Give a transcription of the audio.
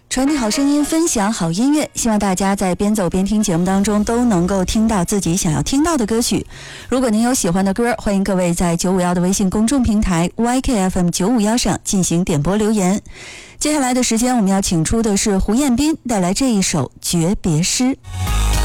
传递好声音，分享好音乐，希望大家在边走边听节目当中都能够听到自己想要听到的歌曲。如果您有喜欢的歌，欢迎各位在951的微信公众平台 YKFM951 上进行点播留言。接下来的时间，我们要请出的是胡彦斌带来这一首《诀别诗》。